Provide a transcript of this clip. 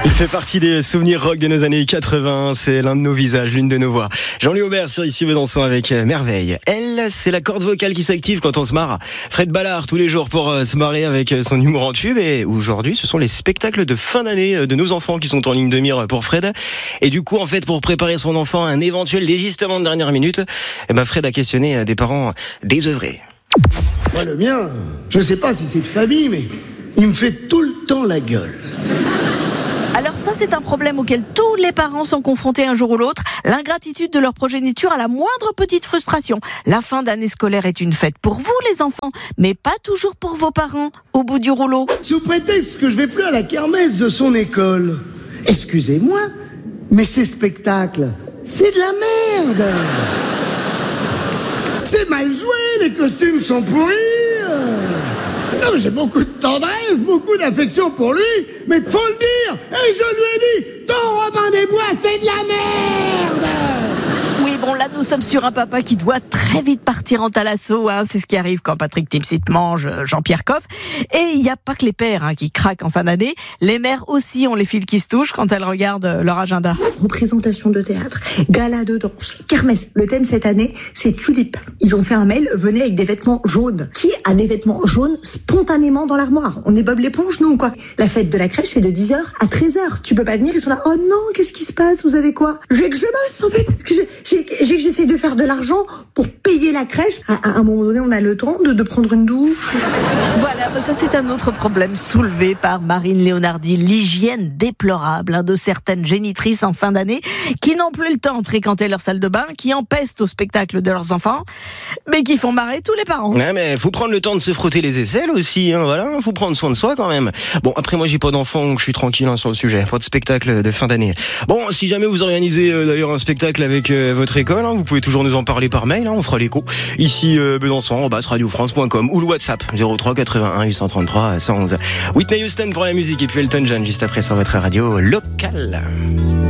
Il fait partie des souvenirs rock de nos années 80. C'est l'un de nos visages, l'une de nos voix. Jean-Louis Aubert sur Ici Besançon avec Merveille. Elle, c'est la corde vocale qui s'active quand on se marre. Fred Ballard tous les jours pour se marrer avec son humour en tube. Et aujourd'hui, ce sont les spectacles de fin d'année de nos enfants qui sont en ligne de mire pour Fred. Et du coup, en fait, pour préparer son enfant à un éventuel désistement de dernière minute, Fred a questionné des parents désœuvrés. Moi, le mien, je sais pas si c'est de famille, mais il me fait tout le temps la gueule. Alors ça, c'est un problème auquel tous les parents sont confrontés un jour ou l'autre. L'ingratitude de leur progéniture à la moindre petite frustration. La fin d'année scolaire est une fête pour vous, les enfants, mais pas toujours pour vos parents, au bout du rouleau. Sous prétexte que je vais plus à la kermesse de son école. Excusez-moi, mais ces spectacles, c'est de la merde. C'est mal joué, les costumes sont pourris. Non, mais j'ai beaucoup de tendresse, beaucoup d'affection pour lui, mais faut le dire, et je lui ai dit, ton Robin des Bois, c'est de la merde. Oui, bon, là, nous sommes sur un papa qui doit très vite partir en talasso, c'est ce qui arrive quand Patrick Timsit mange Jean-Pierre Coff. Et il n'y a pas que les pères qui craquent en fin d'année. Les mères aussi ont les fils qui se touchent quand elles regardent leur agenda. Représentation de théâtre, gala de danse, kermesse. Le thème cette année, c'est tulipe. Ils ont fait un mail, venez avec des vêtements jaunes. Qui a des vêtements jaunes spontanément dans l'armoire? On est Bob l'éponge, nous, quoi. La fête de la crèche, c'est de 10h à 13h. Tu peux pas venir, ils sont là, oh non, qu'est-ce qui se passe? Vous avez quoi? J'ai que je bosse, en fait. J'essaie de faire de l'argent pour payer la crèche. À un moment donné, on a le temps de prendre une douche. Voilà, ça c'est un autre problème soulevé par Marine Léonardi. L'hygiène déplorable de certaines génitrices en fin d'année qui n'ont plus le temps de fréquenter leur salle de bain, qui empestent au spectacle de leurs enfants, mais qui font marrer tous les parents. Ouais, mais faut prendre le temps de se frotter les aisselles aussi, voilà. Faut prendre soin de soi quand même. Bon, après moi j'ai pas d'enfant, donc je suis tranquille sur le sujet. Pas de spectacle de fin d'année. Bon, si jamais vous organisez d'ailleurs un spectacle avec votre école, vous pouvez toujours nous en parler par mail, on fera l'écho. Ici Besançon, radiofrance.com ou le WhatsApp 03 81 833 111. Whitney Houston pour la musique et puis Elton John juste après sur votre radio locale.